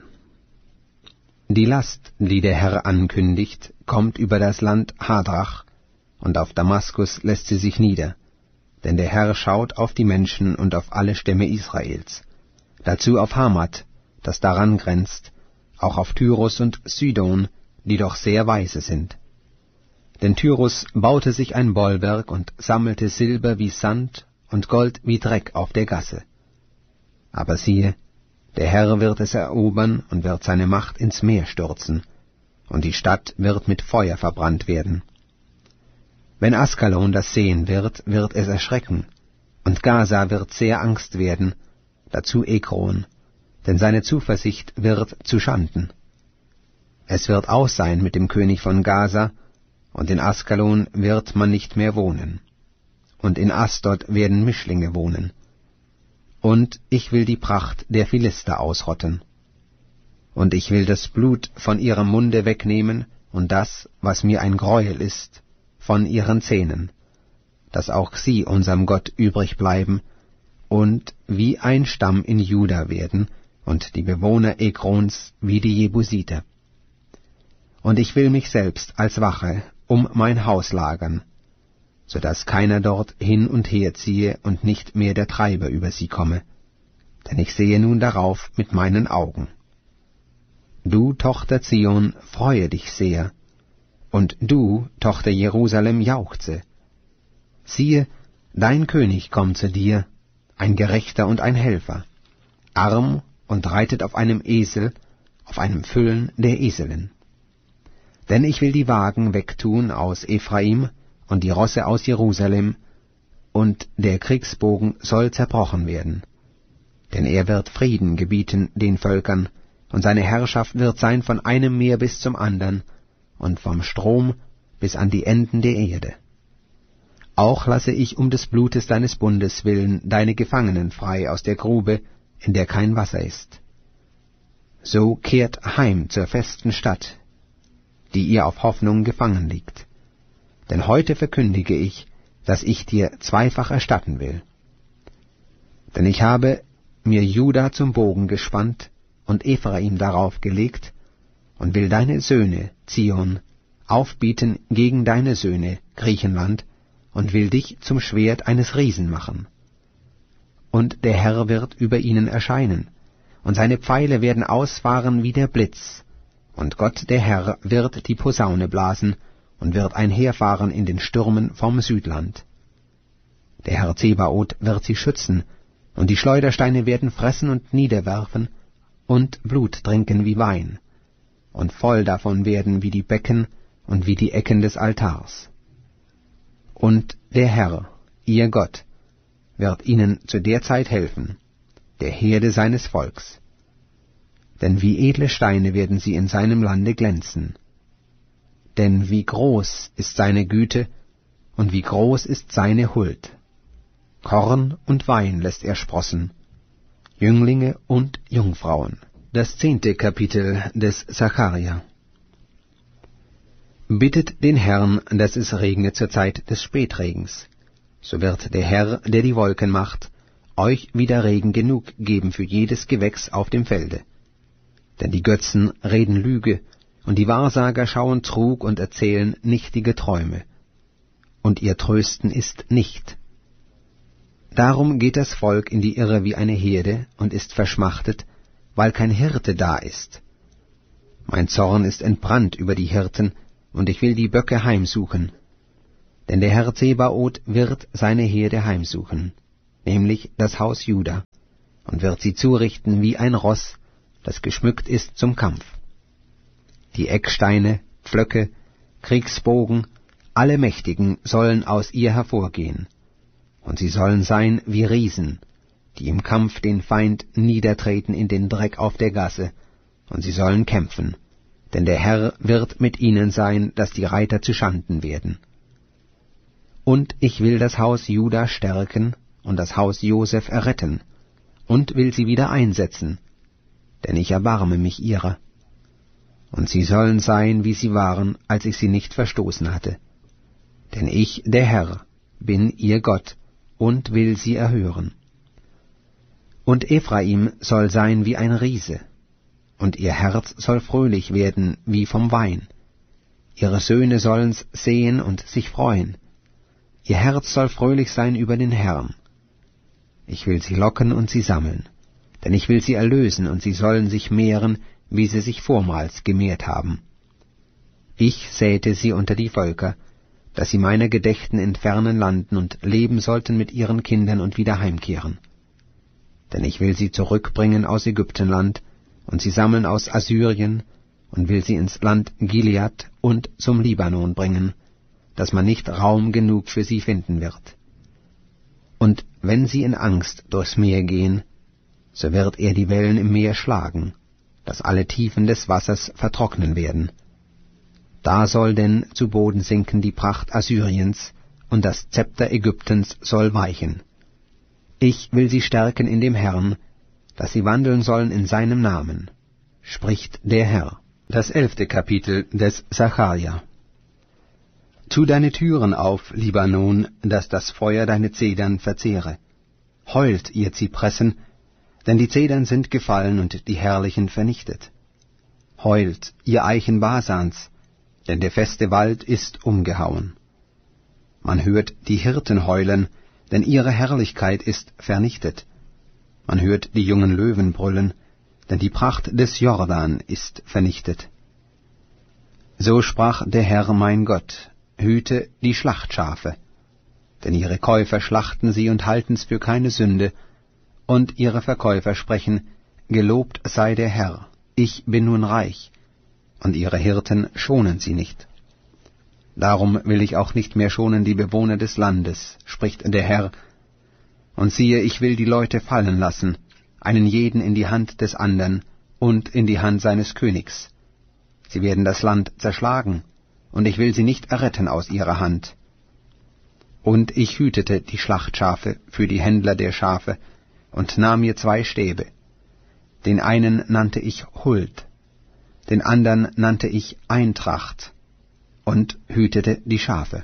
Die Last, die der Herr ankündigt, kommt über das Land Hadrach, und auf Damaskus lässt sie sich nieder, denn der Herr schaut auf die Menschen und auf alle Stämme Israels, dazu auf Hamat, das daran grenzt, auch auf Tyrus und Sidon, die doch sehr weise sind. Denn Tyrus baute sich ein Bollwerk und sammelte Silber wie Sand und Gold wie Dreck auf der Gasse. Aber siehe, der Herr wird es erobern und wird seine Macht ins Meer stürzen, und die Stadt wird mit Feuer verbrannt werden. Wenn Askalon das sehen wird, wird es erschrecken, und Gaza wird sehr Angst werden, dazu Ekron, denn seine Zuversicht wird zuschanden. Es wird aus sein mit dem König von Gaza, und in Askalon wird man nicht mehr wohnen, und in Asdod werden Mischlinge wohnen. Und ich will die Pracht der Philister ausrotten. Und ich will das Blut von ihrem Munde wegnehmen, und das, was mir ein Greuel ist, von ihren Zähnen, dass auch sie unserem Gott übrig bleiben, und wie ein Stamm in Juda werden, und die Bewohner Ekrons wie die Jebusiter. Und ich will mich selbst als Wache um mein Haus lagern, so dass keiner dort hin und her ziehe und nicht mehr der Treiber über sie komme, denn ich sehe nun darauf mit meinen Augen. Du, Tochter Zion, freue dich sehr, und du, Tochter Jerusalem, jauchze. Siehe, dein König kommt zu dir, ein Gerechter und ein Helfer, arm und reitet auf einem Esel, auf einem Füllen der Eselin. Denn ich will die Wagen wegtun aus Ephraim und die Rosse aus Jerusalem, und der Kriegsbogen soll zerbrochen werden. Denn er wird Frieden gebieten den Völkern, und seine Herrschaft wird sein von einem Meer bis zum andern, und vom Strom bis an die Enden der Erde. Auch lasse ich um des Blutes deines Bundes willen deine Gefangenen frei aus der Grube, in der kein Wasser ist. So kehrt heim zur festen Stadt, die ihr auf Hoffnung gefangen liegt. Denn heute verkündige ich, dass ich dir zweifach erstatten will. Denn ich habe mir Juda zum Bogen gespannt und Ephraim darauf gelegt, und will deine Söhne, Zion, aufbieten gegen deine Söhne, Griechenland, und will dich zum Schwert eines Riesen machen. Und der Herr wird über ihnen erscheinen, und seine Pfeile werden ausfahren wie der Blitz, und Gott der Herr wird die Posaune blasen, und wird einherfahren in den Stürmen vom Südland. Der Herr Zebaoth wird sie schützen, und die Schleudersteine werden fressen und niederwerfen, und Blut trinken wie Wein, und voll davon werden wie die Becken und wie die Ecken des Altars. Und der Herr, ihr Gott, wird ihnen zu der Zeit helfen, der Herde seines Volks. Denn wie edle Steine werden sie in seinem Lande glänzen. Denn wie groß ist seine Güte, und wie groß ist seine Huld. Korn und Wein lässt er sprossen, Jünglinge und Jungfrauen. Das zehnte Kapitel des Sacharja. Bittet den Herrn, dass es regne zur Zeit des Spätregens. So wird der Herr, der die Wolken macht, euch wieder Regen genug geben für jedes Gewächs auf dem Felde. Denn die Götzen reden Lüge, und die Wahrsager schauen Trug und erzählen nichtige Träume. Und ihr Trösten ist nicht. Darum geht das Volk in die Irre wie eine Herde und ist verschmachtet, weil kein Hirte da ist. Mein Zorn ist entbrannt über die Hirten, und ich will die Böcke heimsuchen. Denn der Herr Zebaoth wird seine Herde heimsuchen, nämlich das Haus Juda, und wird sie zurichten wie ein Ross, das geschmückt ist zum Kampf. Die Ecksteine, Pflöcke, Kriegsbogen, alle Mächtigen sollen aus ihr hervorgehen, und sie sollen sein wie Riesen, die im Kampf den Feind niedertreten in den Dreck auf der Gasse, und sie sollen kämpfen, denn der Herr wird mit ihnen sein, dass die Reiter zuschanden werden. Und ich will das Haus Juda stärken und das Haus Joseph erretten, und will sie wieder einsetzen, denn ich erbarme mich ihrer. Und sie sollen sein, wie sie waren, als ich sie nicht verstoßen hatte. Denn ich, der Herr, bin ihr Gott, und will sie erhören. Und Ephraim soll sein wie ein Riese, und ihr Herz soll fröhlich werden wie vom Wein. Ihre Söhne sollen's sehen und sich freuen. Ihr Herz soll fröhlich sein über den Herrn. Ich will sie locken und sie sammeln, denn ich will sie erlösen, und sie sollen sich mehren, wie sie sich vormals gemehrt haben. Ich säte sie unter die Völker, dass sie meiner gedächten in fernen Landen und leben sollten mit ihren Kindern und wieder heimkehren. Denn ich will sie zurückbringen aus Ägyptenland, und sie sammeln aus Assyrien, und will sie ins Land Gilead und zum Libanon bringen, dass man nicht Raum genug für sie finden wird. Und wenn sie in Angst durchs Meer gehen, so wird er die Wellen im Meer schlagen, dass alle Tiefen des Wassers vertrocknen werden. Da soll denn zu Boden sinken die Pracht Assyriens, und das Zepter Ägyptens soll weichen. Ich will sie stärken in dem Herrn, dass sie wandeln sollen in seinem Namen, spricht der Herr. Das elfte Kapitel des Sacharja. Tu deine Türen auf, Libanon, dass das Feuer deine Zedern verzehre. Heult, ihr Zypressen, denn die Zedern sind gefallen und die Herrlichen vernichtet. Heult, ihr Eichen Basans, denn der feste Wald ist umgehauen. Man hört die Hirten heulen, denn ihre Herrlichkeit ist vernichtet. Man hört die jungen Löwen brüllen, denn die Pracht des Jordan ist vernichtet. So sprach der Herr mein Gott, hüte die Schlachtschafe, denn ihre Käufer schlachten sie und halten's für keine Sünde, und ihre Verkäufer sprechen, gelobt sei der Herr, ich bin nun reich, und ihre Hirten schonen sie nicht. Darum will ich auch nicht mehr schonen die Bewohner des Landes, spricht der Herr. Und siehe, ich will die Leute fallen lassen, einen jeden in die Hand des andern und in die Hand seines Königs. Sie werden das Land zerschlagen, und ich will sie nicht erretten aus ihrer Hand. Und ich hütete die Schlachtschafe für die Händler der Schafe und nahm mir zwei Stäbe. Den einen nannte ich Huld, den andern nannte ich Eintracht, und hütete die Schafe.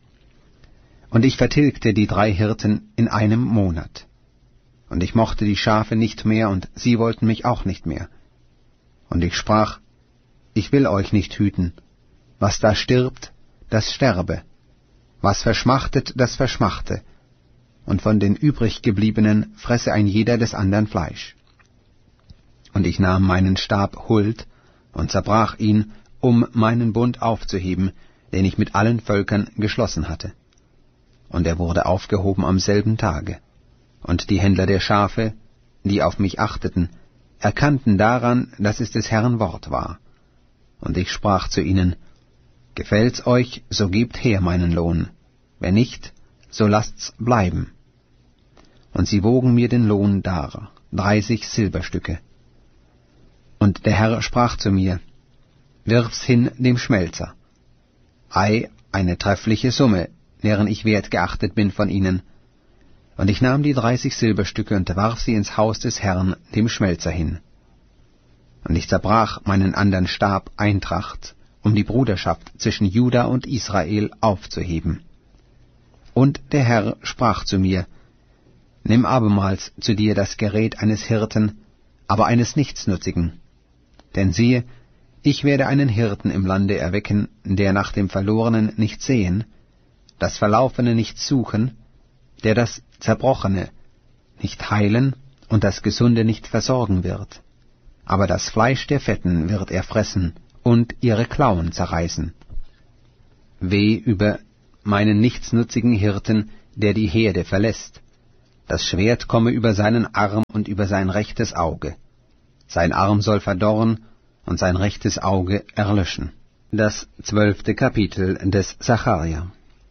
Und ich vertilgte die drei Hirten in einem Monat. Und ich mochte die Schafe nicht mehr, und sie wollten mich auch nicht mehr. Und ich sprach, ich will euch nicht hüten. Was da stirbt, das sterbe. Was verschmachtet, das verschmachte. Und von den übriggebliebenen fresse ein jeder des andern Fleisch. Und ich nahm meinen Stab Huld und zerbrach ihn, um meinen Bund aufzuheben, den ich mit allen Völkern geschlossen hatte. Und er wurde aufgehoben am selben Tage. Und die Händler der Schafe, die auf mich achteten, erkannten daran, dass es des Herrn Wort war. Und ich sprach zu ihnen, gefällt's euch, so gebt her meinen Lohn, wenn nicht, so lasst's bleiben. Und sie wogen mir den Lohn dar, dreißig Silberstücke. Und der Herr sprach zu mir, wirf's hin dem Schmelzer. Ei, eine treffliche Summe, deren ich wert geachtet bin von ihnen. Und ich nahm die dreißig Silberstücke und warf sie ins Haus des Herrn, dem Schmelzer, hin. Und ich zerbrach meinen andern Stab Eintracht, um die Bruderschaft zwischen Juda und Israel aufzuheben. Und der Herr sprach zu mir, nimm abermals zu dir das Gerät eines Hirten, aber eines Nichtsnutzigen. Denn siehe, ich werde einen Hirten im Lande erwecken, der nach dem Verlorenen nicht sehen, das Verlaufene nicht suchen, der das Zerbrochene nicht heilen und das Gesunde nicht versorgen wird. Aber das Fleisch der Fetten wird er fressen und ihre Klauen zerreißen. Weh über meinen nichtsnutzigen Hirten, der die Herde verlässt. Das Schwert komme über seinen Arm und über sein rechtes Auge. Sein Arm soll verdorren und sein rechtes Auge erlöschen. Das zwölfte Kapitel des Sacharja.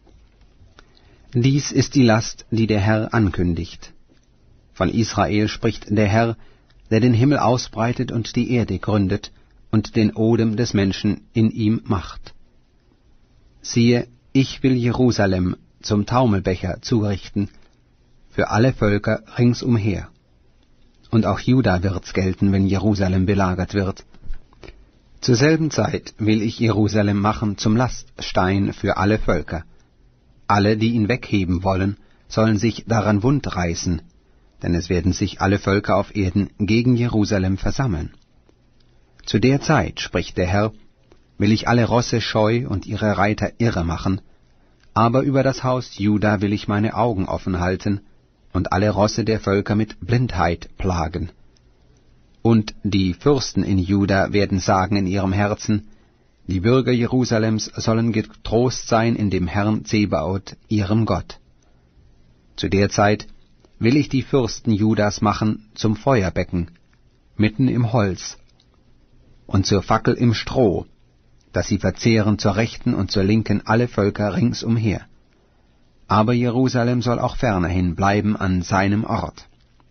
Dies ist die Last, die der Herr ankündigt. Von Israel spricht der Herr, der den Himmel ausbreitet und die Erde gründet und den Odem des Menschen in ihm macht. Siehe, ich will Jerusalem zum Taumelbecher zurichten, für alle Völker ringsumher. Und auch Juda wird's gelten, wenn Jerusalem belagert wird. Zur selben Zeit will ich Jerusalem machen zum Laststein für alle Völker. Alle, die ihn wegheben wollen, sollen sich daran wundreißen, denn es werden sich alle Völker auf Erden gegen Jerusalem versammeln. Zu der Zeit, spricht der Herr, will ich alle Rosse scheu und ihre Reiter irre machen, aber über das Haus Juda will ich meine Augen offen halten und alle Rosse der Völker mit Blindheit plagen. Und die Fürsten in Juda werden sagen in ihrem Herzen, die Bürger Jerusalems sollen getrost sein in dem Herrn Zebaoth, ihrem Gott. Zu der Zeit will ich die Fürsten Judas machen zum Feuerbecken, mitten im Holz, und zur Fackel im Stroh, dass sie verzehren zur Rechten und zur Linken alle Völker ringsumher. Aber Jerusalem soll auch fernerhin bleiben an seinem Ort.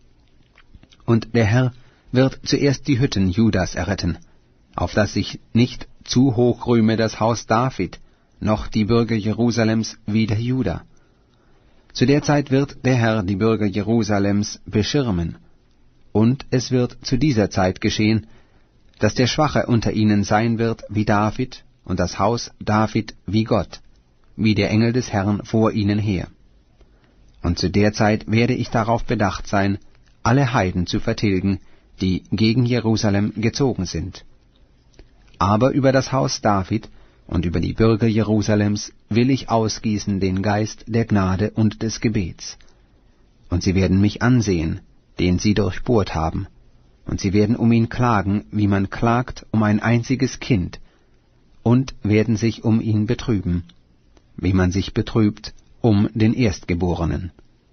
Und der Herr wird zuerst die Hütten Judas erretten, auf dass sich nicht zu hoch rühme das Haus David, noch die Bürger Jerusalems wider Juda. Zu der Zeit wird der Herr die Bürger Jerusalems beschirmen, und es wird zu dieser Zeit geschehen, dass der Schwache unter ihnen sein wird wie David, und das Haus David wie Gott, wie der Engel des Herrn vor ihnen her. Und zu der Zeit werde ich darauf bedacht sein, alle Heiden zu vertilgen, die gegen Jerusalem gezogen sind. Aber über das Haus David und über die Bürger Jerusalems will ich ausgießen den Geist der Gnade und des Gebets. Und sie werden mich ansehen, den sie durchbohrt haben, und sie werden um ihn klagen, wie man klagt um ein einziges Kind, und werden sich um ihn betrüben, wie man sich betrübt um den Erstgeborenen.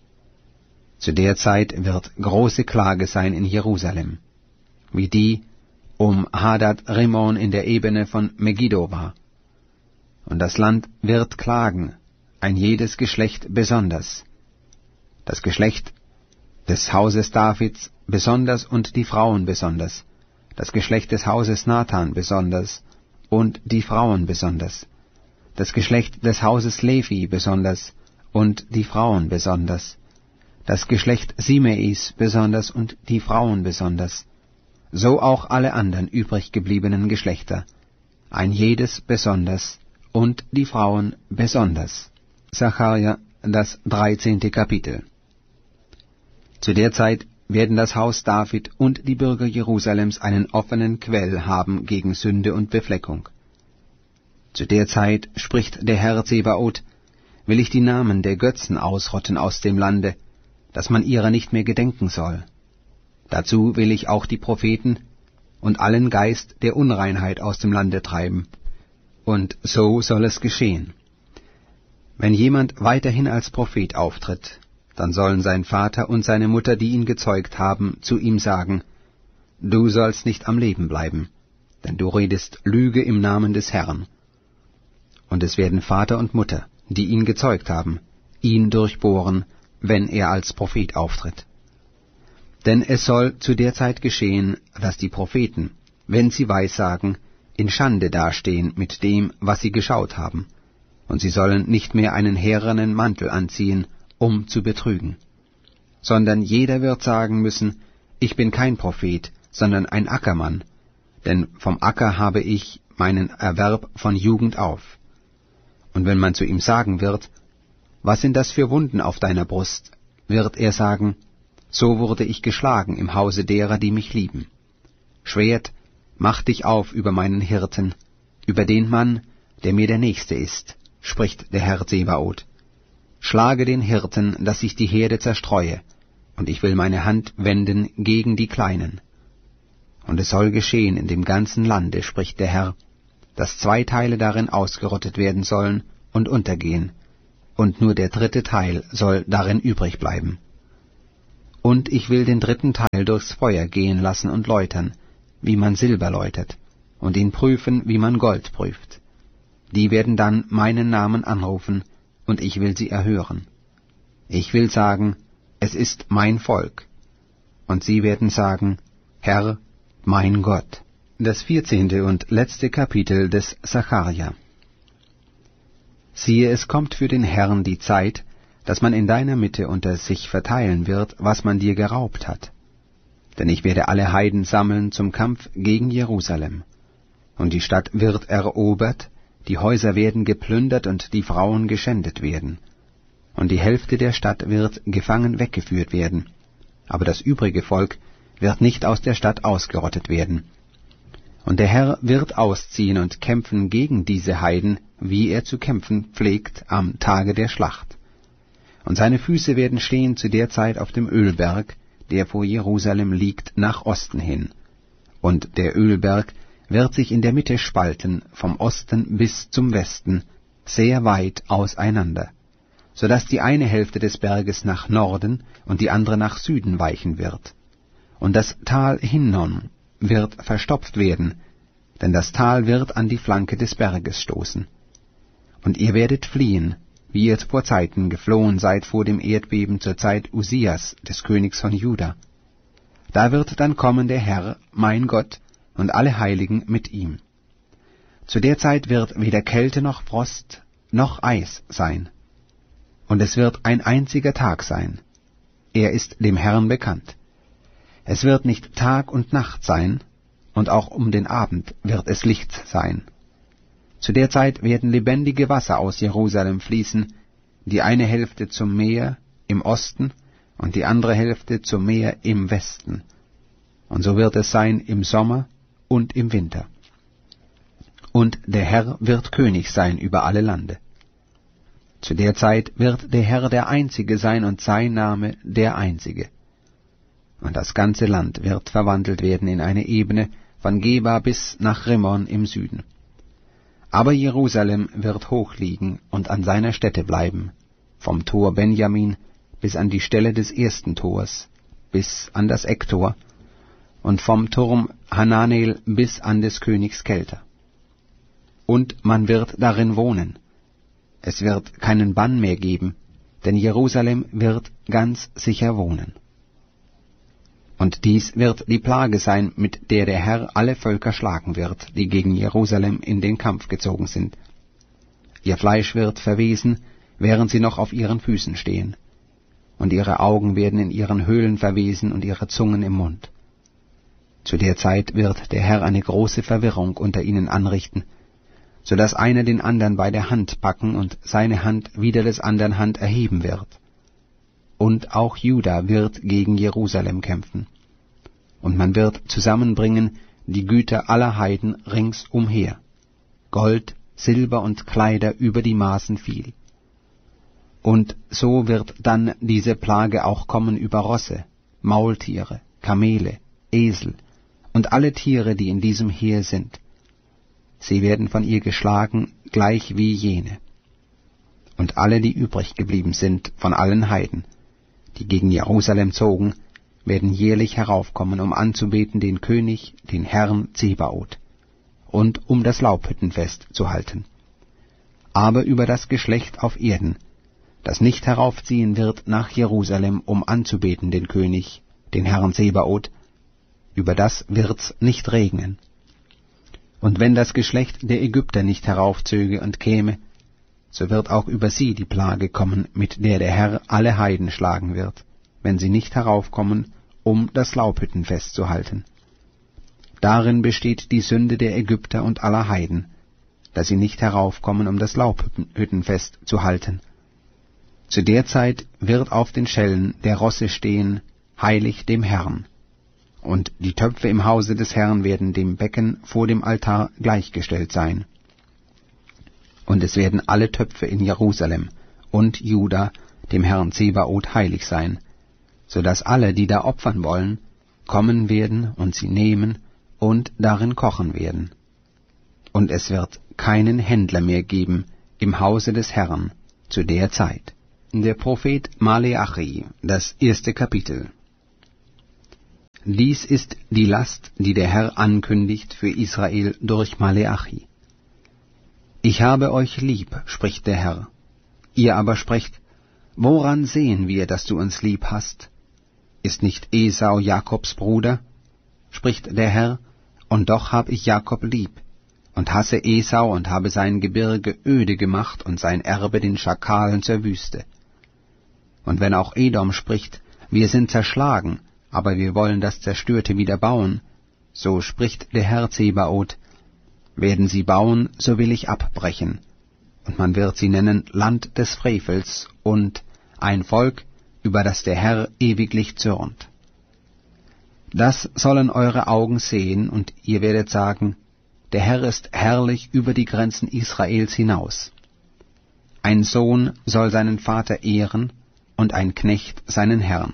Zu der Zeit wird große Klage sein in Jerusalem, wie die um Hadad Rimon in der Ebene von Megiddo war. Und das Land wird klagen, ein jedes Geschlecht besonders, das Geschlecht des Hauses Davids besonders und die Frauen besonders, das Geschlecht des Hauses Nathan besonders und die Frauen besonders, das Geschlecht des Hauses Levi besonders und die Frauen besonders, das Geschlecht Simeis besonders und die Frauen besonders, so auch alle anderen übrig gebliebenen Geschlechter, ein jedes besonders und die Frauen besonders. Sacharja, das dreizehnte Kapitel. Zu der Zeit werden das Haus David und die Bürger Jerusalems einen offenen Quell haben gegen Sünde und Befleckung. Zu der Zeit, spricht der Herr Zebaoth, will ich die Namen der Götzen ausrotten aus dem Lande, dass man ihrer nicht mehr gedenken soll. Dazu will ich auch die Propheten und allen Geist der Unreinheit aus dem Lande treiben. Und so soll es geschehen. Wenn jemand weiterhin als Prophet auftritt, dann sollen sein Vater und seine Mutter, die ihn gezeugt haben, zu ihm sagen, du sollst nicht am Leben bleiben, denn du redest Lüge im Namen des Herrn. Und es werden Vater und Mutter, die ihn gezeugt haben, ihn durchbohren, wenn er als Prophet auftritt. Denn es soll zu der Zeit geschehen, dass die Propheten, wenn sie Weissagen, in Schande dastehen mit dem, was sie geschaut haben, und sie sollen nicht mehr einen härenen Mantel anziehen, um zu betrügen, sondern jeder wird sagen müssen, ich bin kein Prophet, sondern ein Ackermann, denn vom Acker habe ich meinen Erwerb von Jugend auf. Und wenn man zu ihm sagen wird, was sind das für Wunden auf deiner Brust, wird er sagen, so wurde ich geschlagen im Hause derer, die mich lieben. Schwert, mach dich auf über meinen Hirten, über den Mann, der mir der Nächste ist, spricht der Herr Zebaoth. Schlage den Hirten, dass ich die Herde zerstreue, und ich will meine Hand wenden gegen die Kleinen. Und es soll geschehen in dem ganzen Lande, spricht der Herr, dass zwei Teile darin ausgerottet werden sollen und untergehen, und nur der dritte Teil soll darin übrig bleiben. Und ich will den dritten Teil durchs Feuer gehen lassen und läutern, wie man Silber läutert, und ihn prüfen, wie man Gold prüft. Die werden dann meinen Namen anrufen, und ich will sie erhören. Ich will sagen, es ist mein Volk. Und sie werden sagen, Herr, mein Gott. Das vierzehnte und letzte Kapitel des Sacharja. Siehe, es kommt für den Herrn die Zeit, dass man in deiner Mitte unter sich verteilen wird, was man dir geraubt hat. Denn ich werde alle Heiden sammeln zum Kampf gegen Jerusalem. Und die Stadt wird erobert, die Häuser werden geplündert und die Frauen geschändet werden. Und die Hälfte der Stadt wird gefangen weggeführt werden, aber das übrige Volk wird nicht aus der Stadt ausgerottet werden. Und der Herr wird ausziehen und kämpfen gegen diese Heiden, wie er zu kämpfen pflegt am Tage der Schlacht. Und seine Füße werden stehen zu der Zeit auf dem Ölberg, der vor Jerusalem liegt, nach Osten hin. Und der Ölberg wird sich in der Mitte spalten, vom Osten bis zum Westen, sehr weit auseinander, so dass die eine Hälfte des Berges nach Norden und die andere nach Süden weichen wird. Und das Tal Hinnom wird verstopft werden, denn das Tal wird an die Flanke des Berges stoßen. Und ihr werdet fliehen, wie ihr vor Zeiten geflohen seid vor dem Erdbeben zur Zeit Usias, des Königs von Juda. Da wird dann kommen der Herr, mein Gott, und alle Heiligen mit ihm. Zu der Zeit wird weder Kälte noch Frost noch Eis sein. Und es wird ein einziger Tag sein. Er ist dem Herrn bekannt. Es wird nicht Tag und Nacht sein, und auch um den Abend wird es Licht sein. Zu der Zeit werden lebendige Wasser aus Jerusalem fließen, die eine Hälfte zum Meer im Osten und die andere Hälfte zum Meer im Westen. Und so wird es sein im Sommer und im Winter. Und der Herr wird König sein über alle Lande. Zu der Zeit wird der Herr der Einzige sein und sein Name der Einzige. Und das ganze Land wird verwandelt werden in eine Ebene von Geba bis nach Rimmon im Süden. Aber Jerusalem wird hoch liegen und an seiner Stätte bleiben, vom Tor Benjamin bis an die Stelle des ersten Tors, bis an das Ecktor, und vom Turm Hananel bis an des Königs Kelter. Und man wird darin wohnen. Es wird keinen Bann mehr geben, denn Jerusalem wird ganz sicher wohnen. Und dies wird die Plage sein, mit der der Herr alle Völker schlagen wird, die gegen Jerusalem in den Kampf gezogen sind. Ihr Fleisch wird verwesen, während sie noch auf ihren Füßen stehen, und ihre Augen werden in ihren Höhlen verwesen und ihre Zungen im Mund. Zu der Zeit wird der Herr eine große Verwirrung unter ihnen anrichten, so dass einer den anderen bei der Hand packen und seine Hand wider des anderen Hand erheben wird. Und auch Juda wird gegen Jerusalem kämpfen. Und man wird zusammenbringen die Güter aller Heiden ringsumher, Gold, Silber und Kleider über die Maßen viel. Und so wird dann diese Plage auch kommen über Rosse, Maultiere, Kamele, Esel und alle Tiere, die in diesem Heer sind. Sie werden von ihr geschlagen, gleich wie jene. Und alle, die übrig geblieben sind von allen Heiden, die gegen Jerusalem zogen, werden jährlich heraufkommen, um anzubeten den König, den Herrn Zebaoth, und um das Laubhüttenfest zu halten. Aber über das Geschlecht auf Erden, das nicht heraufziehen wird nach Jerusalem, um anzubeten den König, den Herrn Zebaoth, über das wird's nicht regnen. Und wenn das Geschlecht der Ägypter nicht heraufzöge und käme, so wird auch über sie die Plage kommen, mit der der Herr alle Heiden schlagen wird, wenn sie nicht heraufkommen, um das Laubhüttenfest zu halten. Darin besteht die Sünde der Ägypter und aller Heiden, dass sie nicht heraufkommen, um das Laubhüttenfest zu halten. Zu der Zeit wird auf den Schellen der Rosse stehen, heilig dem Herrn. Und die Töpfe im Hause des Herrn werden dem Becken vor dem Altar gleichgestellt sein. Und es werden alle Töpfe in Jerusalem und Juda dem Herrn Zebaoth heilig sein, so dass alle, die da opfern wollen, kommen werden und sie nehmen und darin kochen werden. Und es wird keinen Händler mehr geben im Hause des Herrn, zu der Zeit. Der Prophet Maleachi, das erste Kapitel. Dies ist die Last, die der Herr ankündigt für Israel durch Maleachi. Ich habe euch lieb, spricht der Herr. Ihr aber sprecht, woran sehen wir, dass du uns lieb hast? Ist nicht Esau Jakobs Bruder? Spricht der Herr, und doch hab ich Jakob lieb, und hasse Esau und habe sein Gebirge öde gemacht und sein Erbe den Schakalen zur Wüste. Und wenn auch Edom spricht, wir sind zerschlagen, aber wir wollen das Zerstörte wieder bauen, so spricht der Herr Zebaoth, werden sie bauen, so will ich abbrechen, und man wird sie nennen Land des Frevels und ein Volk, über das der Herr ewiglich zürnt. Das sollen eure Augen sehen, und ihr werdet sagen, der Herr ist herrlich über die Grenzen Israels hinaus. Ein Sohn soll seinen Vater ehren, und ein Knecht seinen Herrn.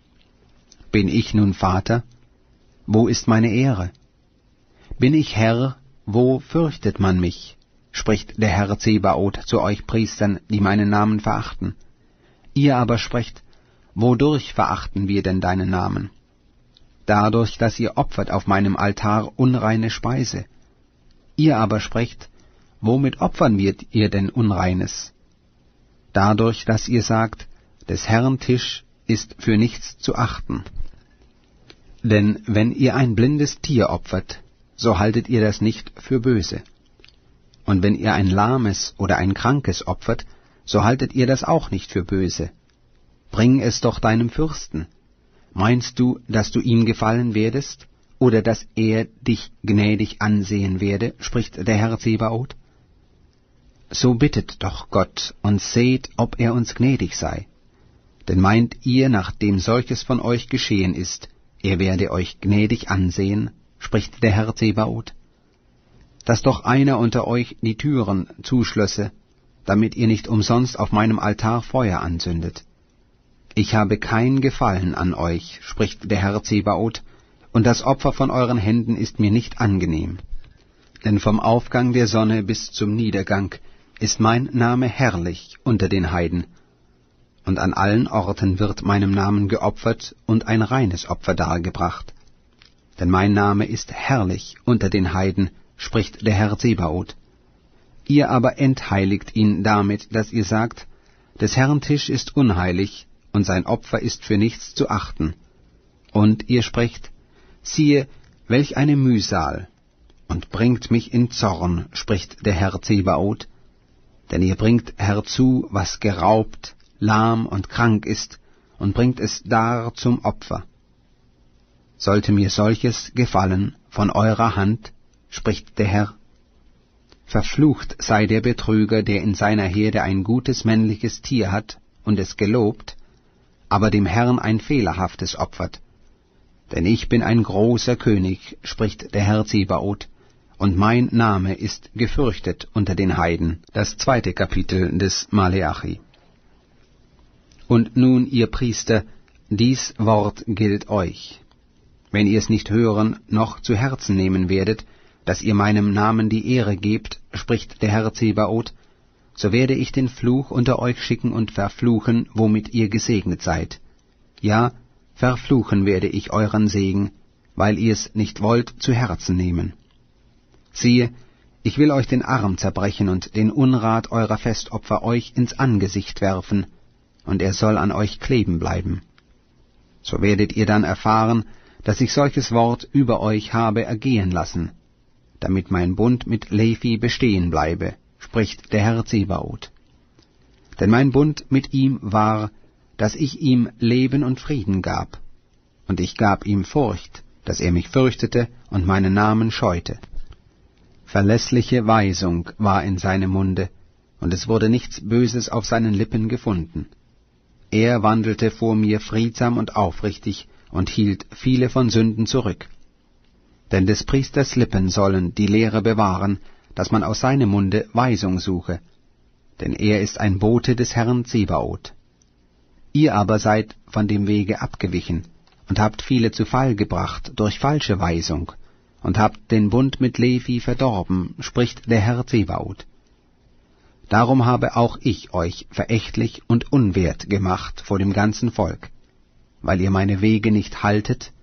Bin ich nun Vater? Wo ist meine Ehre? Bin ich Herr? Wo fürchtet man mich? Spricht der Herr Zebaoth zu euch Priestern, die meinen Namen verachten. Ihr aber sprecht, wodurch verachten wir denn deinen Namen? Dadurch, dass ihr opfert auf meinem Altar unreine Speise. Ihr aber sprecht, womit opfern wir ihr denn Unreines? Dadurch, dass ihr sagt, des Herrn Tisch ist für nichts zu achten. Denn wenn ihr ein blindes Tier opfert, so haltet ihr das nicht für böse. Und wenn ihr ein lahmes oder ein krankes opfert, so haltet ihr das auch nicht für böse. Bring es doch deinem Fürsten. Meinst du, dass du ihm gefallen werdest, oder dass er dich gnädig ansehen werde, spricht der Herr Zebaoth? So bittet doch Gott und seht, ob er uns gnädig sei. Denn meint ihr, nachdem solches von euch geschehen ist, er werde euch gnädig ansehen, spricht der Herr Zebaoth? Dass doch einer unter euch die Türen zuschlösse, damit ihr nicht umsonst auf meinem Altar Feuer anzündet. Ich habe kein Gefallen an euch, spricht der Herr Zebaoth, und das Opfer von euren Händen ist mir nicht angenehm. Denn vom Aufgang der Sonne bis zum Niedergang ist mein Name herrlich unter den Heiden, und an allen Orten wird meinem Namen geopfert und ein reines Opfer dargebracht. Denn mein Name ist herrlich unter den Heiden, spricht der Herr Zebaoth. Ihr aber entheiligt ihn damit, dass ihr sagt, des Herrn Tisch ist unheilig, und sein Opfer ist für nichts zu achten. Und ihr sprecht, siehe, welch eine Mühsal, und bringt mich in Zorn, spricht der Herr Zebaoth, denn ihr bringt herzu, was geraubt, lahm und krank ist, und bringt es dar zum Opfer. Sollte mir solches gefallen von eurer Hand, spricht der Herr? Verflucht sei der Betrüger, der in seiner Herde ein gutes männliches Tier hat und es gelobt, aber dem Herrn ein fehlerhaftes opfert. Denn ich bin ein großer König, spricht der Herr Zebaoth, und mein Name ist gefürchtet unter den Heiden. Das zweite Kapitel des Maleachi. Und nun, ihr Priester, dies Wort gilt euch. Wenn ihr es nicht hören noch zu Herzen nehmen werdet, dass ihr meinem Namen die Ehre gebt, spricht der Herr Zebaoth, so werde ich den Fluch unter euch schicken und verfluchen, womit ihr gesegnet seid. Ja, verfluchen werde ich euren Segen, weil ihr es nicht wollt zu Herzen nehmen. Siehe, ich will euch den Arm zerbrechen und den Unrat eurer Festopfer euch ins Angesicht werfen, und er soll an euch kleben bleiben. So werdet ihr dann erfahren, dass ich solches Wort über euch habe ergehen lassen, damit mein Bund mit Levi bestehen bleibe, spricht der Herr Zebaoth. Denn mein Bund mit ihm war, dass ich ihm Leben und Frieden gab, und ich gab ihm Furcht, dass er mich fürchtete und meinen Namen scheute. Verlässliche Weisung war in seinem Munde, und es wurde nichts Böses auf seinen Lippen gefunden. Er wandelte vor mir friedsam und aufrichtig und hielt viele von Sünden zurück. Denn des Priesters Lippen sollen die Lehre bewahren, dass man aus seinem Munde Weisung suche, denn er ist ein Bote des Herrn Zebaoth. Ihr aber seid von dem Wege abgewichen und habt viele zu Fall gebracht durch falsche Weisung und habt den Bund mit Levi verdorben, spricht der Herr Zebaoth. Darum habe auch ich euch verächtlich und unwert gemacht vor dem ganzen Volk, weil ihr meine Wege nicht haltet